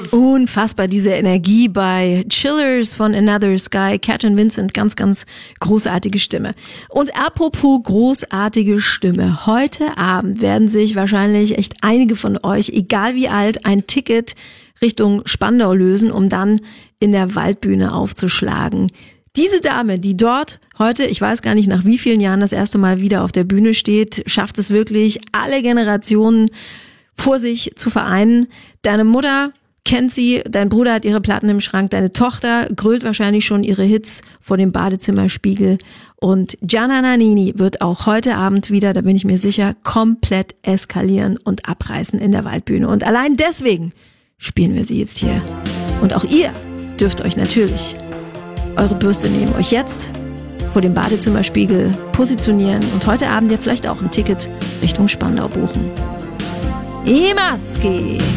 Unfassbar, diese Energie bei Chillers von Another Sky. Katrin Vincent, ganz, ganz großartige Stimme. Und apropos großartige Stimme. Heute Abend werden sich wahrscheinlich echt einige von euch, egal wie alt, ein Ticket Richtung Spandau lösen, um dann in der Waldbühne aufzuschlagen. Diese Dame, die dort heute, ich weiß gar nicht nach wie vielen Jahren, das erste Mal wieder auf der Bühne steht, schafft es wirklich, alle Generationen vor sich zu vereinen. Deine Mutter kennt sie, dein Bruder hat ihre Platten im Schrank, deine Tochter grölt wahrscheinlich schon ihre Hits vor dem Badezimmerspiegel. Und Gianna Nannini wird auch heute Abend wieder, da bin ich mir sicher, komplett eskalieren und abreißen in der Waldbühne. Und allein deswegen spielen wir sie jetzt hier. Und auch ihr dürft euch natürlich eure Bürste nehmen, euch jetzt vor dem Badezimmerspiegel positionieren und heute Abend ja vielleicht auch ein Ticket Richtung Spandau buchen. I Maschi!